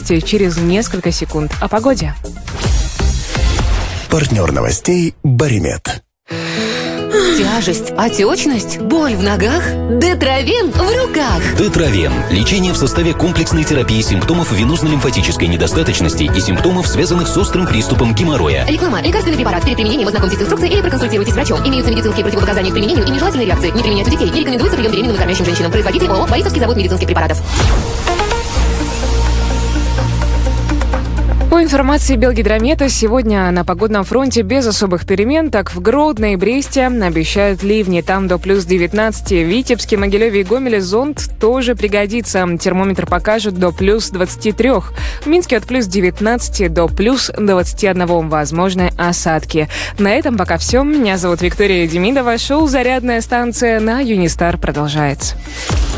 новости через несколько секунд. О погоде. Партнер новостей «Баримед». Тяжесть, отечность, боль в ногах, Детравен в руках. Детравен – лечение в составе комплексной терапии симптомов венозно-лимфатической недостаточности и симптомов, связанных с острым приступом геморроя. Реклама. Лекарственный препарат. Перед применением ознакомьтесь с инструкцией или проконсультируйтесь с врачом. Имеются медицинские противопоказания к применению и нежелательные реакции. Не применять у детей. Не рекомендуется прием беременным и кормящим женщинам. Производитель ООО «Борисовский завод медицинских препаратов». По информации Белгидромета, сегодня на погодном фронте без особых перемен. Так, в Гродно и Бресте обещают ливни. Там до плюс 19. В Витебске, Могилеве и Гомеле зонт тоже пригодится. Термометр покажет до плюс 23. В Минске от плюс 19 до плюс 21 возможны осадки. На этом пока все. Меня зовут Виктория Демидова. Шоу «Зарядная станция» на Юнистар продолжается.